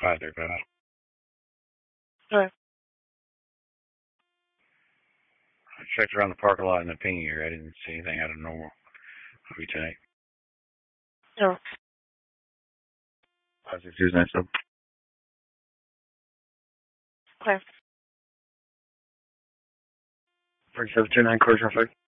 Hi there, Ben. Sure. I checked around the parking lot in the ping area. I didn't see anything out of normal for you tonight. No. 56297. Okay. 3729 Core Traffic.